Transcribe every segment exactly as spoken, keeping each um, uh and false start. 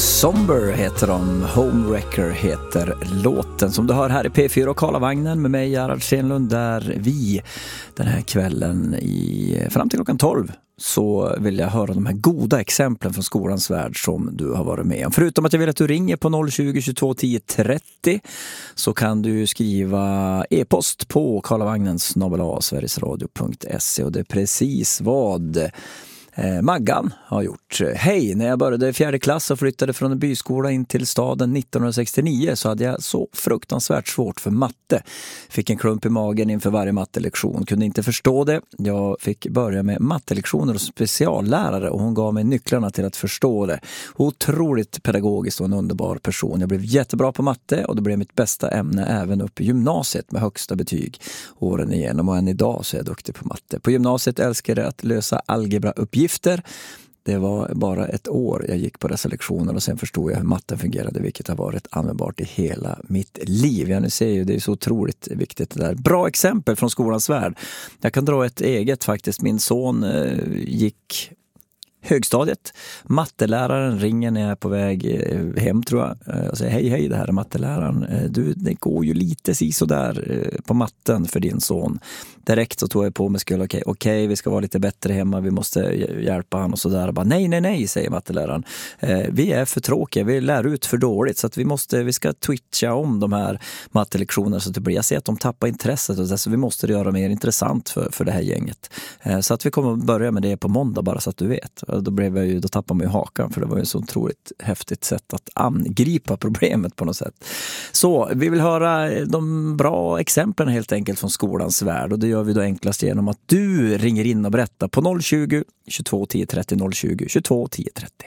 Somber heter de, Homewrecker heter låten som du hör här i P fyra och Karlavagnen med mig Gerhard Stenlund, där vi den här kvällen i, fram till klockan tolv så vill jag höra de här goda exemplen från skolans värld som du har varit med om. Förutom att jag vill att du ringer på noll tjugo, tjugotvå, tio, trettio så kan du skriva e-post på karlavagnen snabel-a sverigesradio punkt se, och det är precis vad Eh, Maggan har gjort. Hej, när jag började i fjärde klass och flyttade från en byskola in till staden nittonhundrasextionio så hade jag så fruktansvärt svårt för matte. Fick en klump i magen inför varje mattelektion. Kunde inte förstå det. Jag fick börja med mattelektioner och speciallärare och hon gav mig nycklarna till att förstå det. Otroligt pedagogiskt och en underbar person. Jag blev jättebra på matte och det blev mitt bästa ämne även upp i gymnasiet med högsta betyg åren igenom, och än idag så är jag duktig på matte. På gymnasiet älskade jag att lösa algebra-uppgifter. Det var bara ett år jag gick på dessa lektioner och sen förstod jag hur matten fungerade, vilket har varit användbart i hela mitt liv. Jag nu ser ju, det är så otroligt viktigt det där. Bra exempel från skolans värld. Jag kan dra ett eget faktiskt. Min son eh, gick högstadiet. Matteläraren ringer när jag är på väg hem, tror jag, och säger hej hej, det här är matteläraren. Du, det går ju lite så där på matten för din son. Direkt så tog jag på mig skulle okej, okej, vi ska vara lite bättre hemma, vi måste hjälpa han och sådär. Bara, nej, nej, nej, säger matteläraren. Vi är för tråkiga, vi lär ut för dåligt så att vi måste, vi ska twitcha om de här mattelektionerna så att det blir, jag ser att de tappar intresset och så vi måste göra mer intressant för, för det här gänget. Så att vi kommer att börja med det på måndag, bara så att du vet. Då, blev jag ju, då tappade man ju hakan, för det var ju så otroligt häftigt sätt att angripa problemet på något sätt. Så vi vill höra de bra exemplen helt enkelt från skolans värld, och det gör vi då enklast genom att du ringer in och berättar på noll tjugo, tjugotvå, tio, trettio, noll tjugo, tjugotvå, tio, trettio.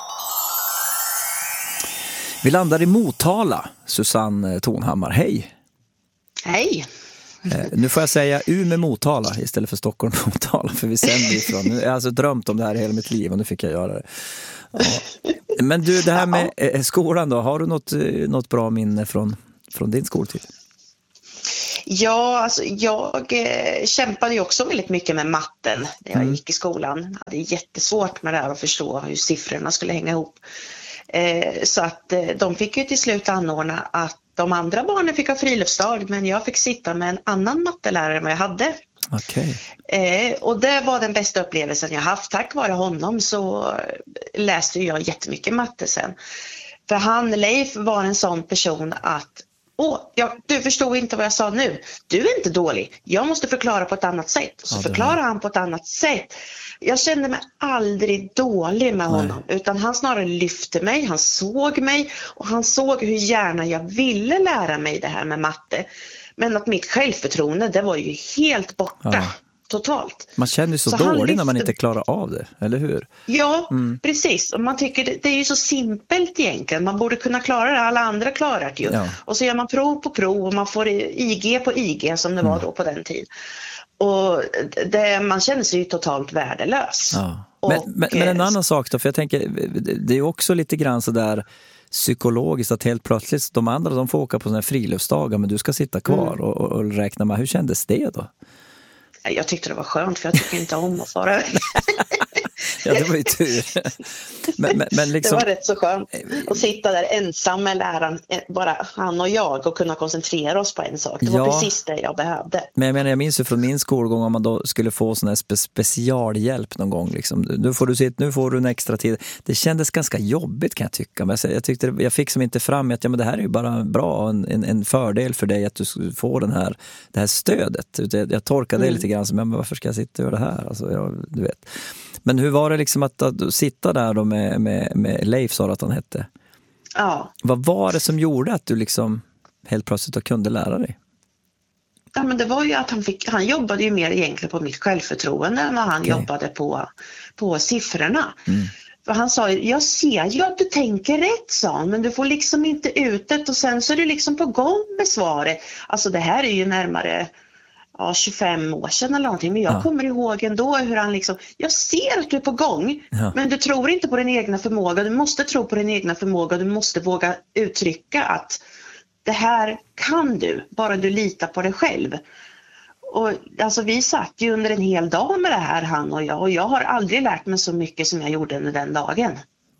Vi landar i Motala. Susanne Tonhammar, hej! Hej! Eh, nu får jag säga Umeå Motala istället för Stockholm Motala, för vi sänder ifrån. Jag har alltså drömt om det här hela mitt liv och nu fick jag göra det. Ja. Men du, det här med eh, skolan då, har du något, något bra minne från, från din skoltid? Ja, alltså jag eh, kämpade ju också väldigt mycket med matten när jag mm. gick i skolan. Jag hade jättesvårt med det här att förstå hur siffrorna skulle hänga ihop. Eh, så att eh, de fick ju till slut anordna att de andra barnen fick ha friluftsdag, men jag fick sitta med en annan mattelärare än vad jag hade. Okay. Eh, och det var den bästa upplevelsen jag haft. Tack vare honom så läste jag jättemycket matte sen. För han, Leif, var en sån person att Åh, ja, du förstod inte vad jag sa nu. Du är inte dålig. Jag måste förklara på ett annat sätt. Och så ja, förklarar han på ett annat sätt. Jag kände mig aldrig dålig med honom. Nej. Utan han snarare lyfte mig. Han såg mig. Och han såg hur gärna jag ville lära mig det här med matte. Men att mitt självförtroende, det var ju helt borta. Ja. Totalt. Man känner ju så, så dålig lyfte... när man inte klarar av det, eller hur? Ja, mm. precis. Och man tycker det, det är ju så simpelt egentligen. Man borde kunna klara det, alla andra klarar det ju. Ja. Och så gör man prov på prov och man får I G på I G som det mm. var då på den tiden. Och det, man känner sig ju totalt värdelös. Ja. Men, och, men, men en annan sak då, för jag tänker, det är också lite grann så där psykologiskt att helt plötsligt de andra de får åka på såna här friluftsdagar, men du ska sitta kvar mm. och, och räkna med. Hur kändes det då? Jag tyckte det var skönt, för jag tycker inte om att fara. Ja, det var ju tur. Men, men, men liksom... Det var rätt så skönt att sitta där ensam med läraren, bara han och jag, och kunna koncentrera oss på en sak. Det var ja, precis det jag behövde. Men jag menar, jag minns ju från min skolgång om man då skulle få sån här spe- specialhjälp någon gång. Liksom. Nu får du sitta, nu får du en extra tid. Det kändes ganska jobbigt, kan jag tycka. Men jag, tyckte, jag fick som inte fram att ja, men det här är ju bara bra, en, en, en fördel för dig att du får den här, det här stödet. Jag, jag torkade mm. det lite grann som, men varför ska jag sitta och göra det här? Alltså, jag, du vet. Men hur var det liksom att, att sitta där då med, med, med Leif, sa att han hette? Ja. Vad var det som gjorde att du liksom helt plötsligt då kunde lära dig? Ja, men det var ju att han fick, han jobbade ju mer egentligen på mitt självförtroende än när han okay. jobbade på, på siffrorna. Mm. För han sa, jag ser ju att du tänker rätt, sa han, men du får liksom inte ut det, och sen så är du liksom på gång med svaret. Alltså det här är ju närmare... Ja, tjugofem år sedan eller någonting, men jag ja. kommer ihåg ändå hur han liksom, jag ser att du är på gång, ja. men du tror inte på din egna förmåga, du måste tro på din egna förmåga, du måste våga uttrycka att det här kan du, bara du litar på dig själv. Och alltså vi satt ju under en hel dag med det här, han och jag, och jag har aldrig lärt mig så mycket som jag gjorde under den dagen.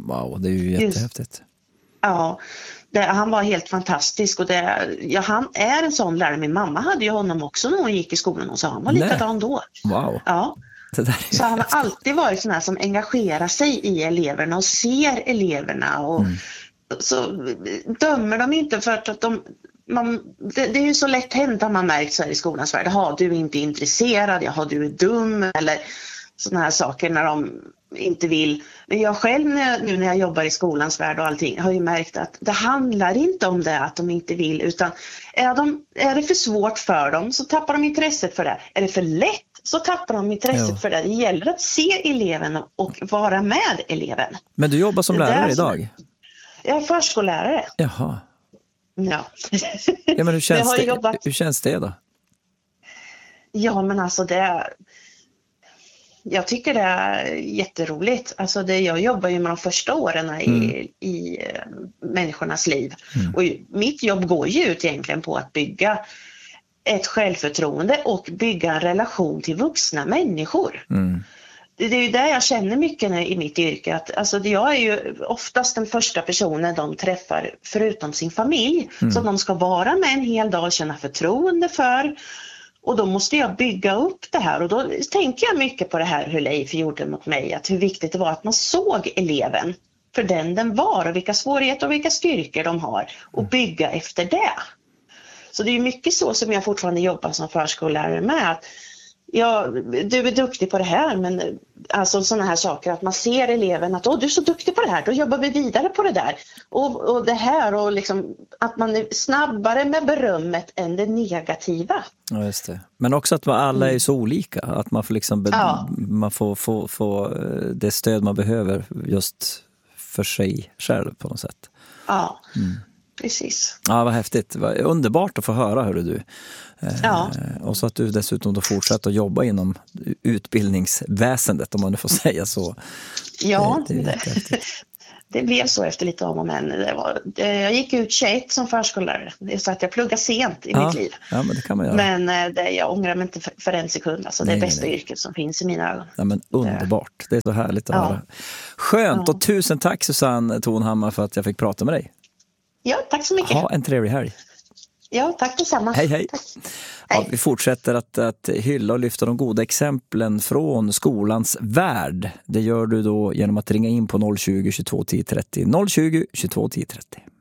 Wow, det är ju jättehäftigt. Ja, det, han var helt fantastisk och det, ja, han är en sån lärare. Min mamma hade ju honom också när hon gick i skolan och så han var likadan då. Wow. Ja. Så han har alltid varit sån här som engagerar sig i eleverna och ser eleverna och mm. så dömer de inte för att de man, det, det är ju så lätt hänt att man märkt så här i skolans värld. Ja, du är inte intresserad, ja, du är dum eller såna här saker när de inte vill. Men jag själv nu när jag jobbar i skolans värld och allting har ju märkt att det handlar inte om det att de inte vill, utan är, de, är det för svårt för dem så tappar de intresset för det. Är det för lätt så tappar de intresset ja. för det. Det gäller att se eleven och vara med eleven. Men du jobbar som lärare idag? Jag är förskollärare. Jaha. Ja. Ja, men hur känns, det, jobbat... hur känns det då? Ja, men alltså det... Jag tycker det är jätteroligt. Alltså det, jag jobbar ju med de första åren i, mm. i människornas liv. Mm. Och mitt jobb går ju ut egentligen på att bygga ett självförtroende och bygga en relation till vuxna människor. Mm. Det, det är ju där jag känner mycket i mitt yrke. Att, alltså, jag är ju oftast den första personen de träffar förutom sin familj. Mm. Så de ska vara med en hel dag och känna förtroende för. Och då måste jag bygga upp det här och då tänker jag mycket på det här hur Leif gjorde mot mig. Att hur viktigt det var att man såg eleven för den den var och vilka svårigheter och vilka styrkor de har och bygga efter det. Så det är mycket så som jag fortfarande jobbar som förskollärare med. Att ja, du är duktig på det här, men alltså sådana här saker att man ser eleven att åh, du är så duktig på det här, då jobbar vi vidare på det där. Och, och det här och liksom att man är snabbare med berömmet än det negativa. Ja, just det. Men också att alla är så olika, att man får liksom be- ja. man får få, få det stöd man behöver just för sig själv på något sätt. Ja. Mm. Precis. Ja, vad häftigt. Vad underbart att få höra, hörru du. Ja. Eh, och så att du dessutom då fortsätter att jobba inom utbildningsväsendet, om man nu får säga så. Ja, det, det, det, det blev så efter lite om och men. Det var, det, jag gick ut tjugoett som förskollärare. Det är så att jag pluggade sent i ja, mitt liv. Ja, men det kan man göra. Men det, jag ångrar mig inte för, för en sekund. Alltså, nej, det är bästa nej. yrket som finns i mina ögon. Ja, men underbart. Det är så härligt att ja. höra. Skönt ja. och tusen tack Susanne Thonhammar för att jag fick prata med dig. Ja, tack så mycket. Ha en trevlig helg. Ja, tack detsamma. Hej, hej. Tack. Ja, vi fortsätter att, att hylla och lyfta de goda exemplen från skolans värld. Det gör du då genom att ringa in på noll tjugo, tjugotvå, tio trettio. noll tjugo, tjugotvå, tio trettio.